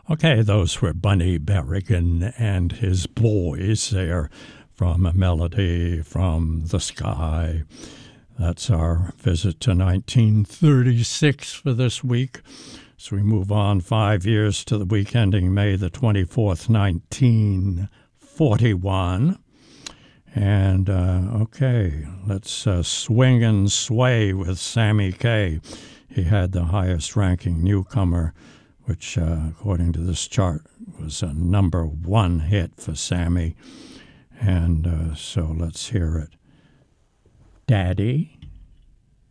Okay, those were Bunny Berrigan and his boys there from A Melody from the Sky. That's our visit to 1936 for this week. So we move on 5 years to the week ending May the 24th, 1941. And, okay, let's swing and sway with Sammy Kaye. He had the highest-ranking newcomer, which, according to this chart, was a #1 hit for Sammy. And so let's hear it. Daddy.